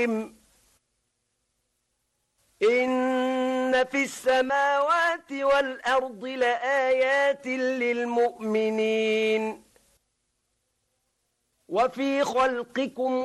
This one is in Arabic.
إن في السماوات والأرض لآيات للمؤمنين وفي خلقكم